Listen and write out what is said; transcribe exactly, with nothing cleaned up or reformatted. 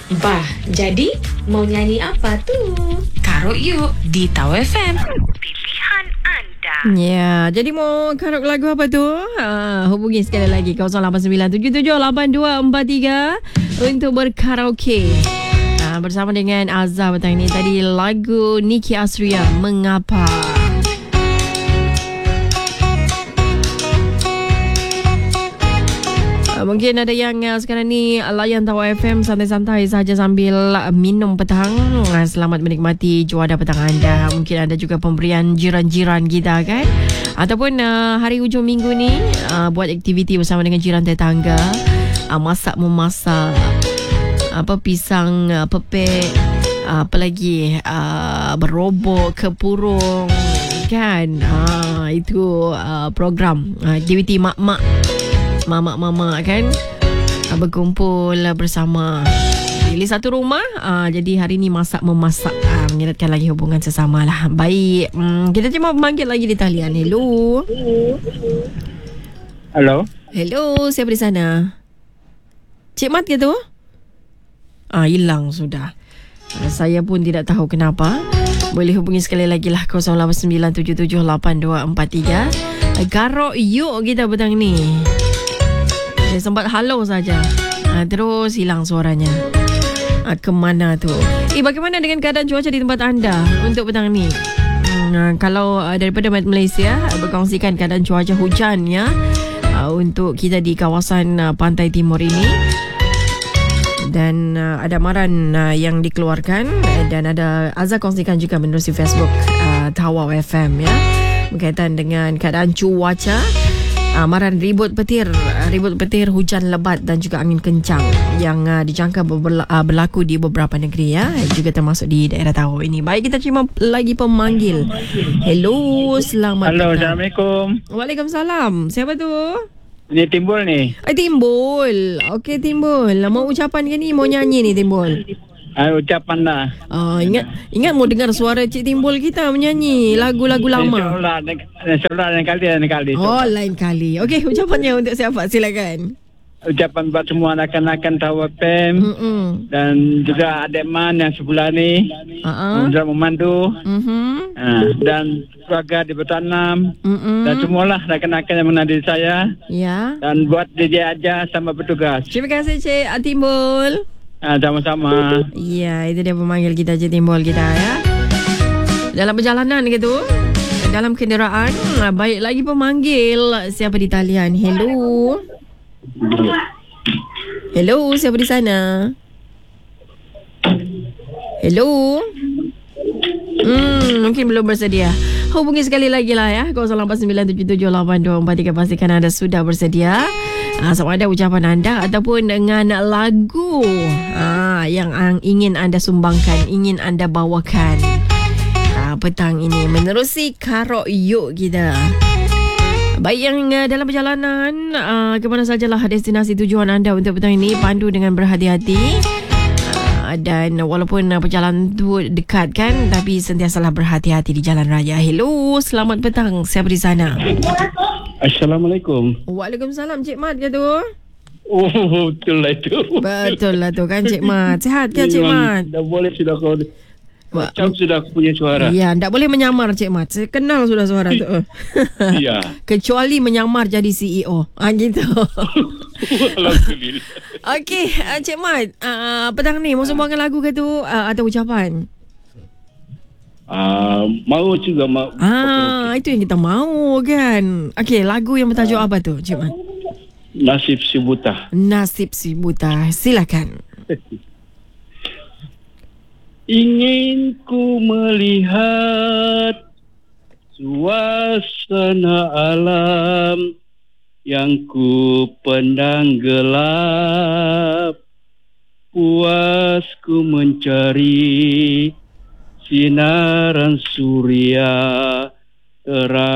Bah, jadi mau nyanyi apa tu? Karut yuk di Tau F M. Pilihan anda. Ya, jadi mau karut lagu apa tu? Ha, hubungi sekali lagi kosong lapan sembilan tujuh tujuh lapan dua empat tiga untuk berkaraoke. Ha, bersama dengan Azhar petang ini. Tadi lagu Niki Asria, Mengapa. Mungkin ada yang uh, sekarang ni uh, layan Tau F M santai-santai saja sambil uh, minum petang. Uh, selamat menikmati juara petang anda. Mungkin ada juga pemberian jiran-jiran kita kan. Ataupun uh, hari hujung minggu ni uh, buat aktiviti bersama dengan jiran tetangga. Uh, masak-memasak. Apa pisang, uh, pepek. Uh, apa lagi? Uh, berobok ke purung. Kan? Uh, itu uh, program uh, aktiviti mak-mak. Mama-mama kan berkumpul bersama di satu rumah. Aa, jadi hari ni masak memasak, aa, mengeratkan lagi hubungan sesama lah. Baik, hmm, kita cuma memanggil lagi di talian. Hello. Hello. Hello, siapa di sana? Cik Mat ke tu? Ah, hilang sudah. Aa, saya pun tidak tahu kenapa. Boleh hubungi sekali lagi lah kosong lapan sembilan tujuh tujuh lapan dua empat tiga. Garok yuk kita petang ni. Dia sempat halo saja. Ha, terus hilang suaranya. Ha, kemana tu? Eh, bagaimana dengan keadaan cuaca di tempat anda untuk petang ni? Hmm, kalau uh, daripada Malaysia uh, berkongsikan keadaan cuaca hujan ya uh, untuk kita di kawasan uh, pantai timur ini. Dan uh, ada amaran uh, yang dikeluarkan dan ada Azhar kongsikan juga menerusi Facebook uh, Tau F M ya berkaitan dengan keadaan cuaca. Amaran ribut petir, ribut petir, hujan lebat dan juga angin kencang yang uh, dijangka berla- uh, berlaku di beberapa negeri ya, juga termasuk di daerah Tau ini. Baik, kita terima lagi pemanggil. Hello, selamat Halo, petang. Assalamualaikum. Waalaikumsalam. Siapa tu? Ini Timbul ni. Eh, Timbul. Okey, Timbul. Mau ucapan ke ni? Mau nyanyi ni, Timbul? Ah, ucapan dah. Oh, ingat ingat mau dengar suara Cik Timbul kita menyanyi lagu-lagu lama. InsyaAllah, insyaAllah lain kali, lain kali. Oh, lain kali. Okey, ucapannya untuk siapa? Silakan. Ucapan buat semua rakan-rakan Tau F M. Mm-mm. Dan juga adik Man yang sebelah ni. Uh-uh. Sudah memandu. Mhm. Ah, dan keluarga di Bertanam. Mm-mm. Dan semualah rakan-rakan yang mengenali saya. Ya. Dan buat D J aja sama bertugas. Terima kasih Cik Timbul. Ah, sama-sama. Ya, itu dia pemanggil kita, Cik Timbul kita ya. Dalam perjalanan gitu, dalam kenderaan, baik lagi pemanggil. Siapa di talian? Hello. Hello, siapa di sana? Hello. Hmm, mungkin belum bersedia. Hubungi sekali lagi lah ya, kosong lapan sembilan tujuh tujuh lapan dua empat tiga. Pastikan anda sudah bersedia. Ha, sama ada ucapan anda ataupun dengan lagu ha, yang ang, ingin anda sumbangkan, ingin anda bawakan ha, petang ini menerusi Karok Yuk kita. Baik, yang uh, dalam perjalanan uh, ke mana sajalah destinasi tujuan anda untuk petang ini, pandu dengan berhati-hati. Uh, dan walaupun uh, perjalanan tu dekat kan, tapi sentiasalah berhati-hati di jalan raya. Hello, selamat petang. Siapa di sana? Assalamualaikum. Waalaikumsalam, Cik Mat ke tu? Oh, betul lah itu. Betul lah tu kan, Cik Mat. Sihat ke Cik Mat? Dah boleh sudah kau. Macam sudah aku punya suara. Ya, tak boleh menyamar Cik Mat. Saya kenal sudah suara tu. Ya. Kecuali menyamar jadi C E O. Ah, gitu. Alhamdulillah. Okey, uh, Cik Mat, uh, petang ni mau sumbangkan lagu ke tu uh, atau ucapan? Uh, mau juga mau. Ah, itu yang kita mahu kan. Okey, lagu yang bertajuk uh, apa tu, Cik Mat? Nasib si buta. Nasib si buta. Silakan. Ingin ku melihat suasana alam yang ku pandang gelap. Puas ku mencari sinaran surya terang.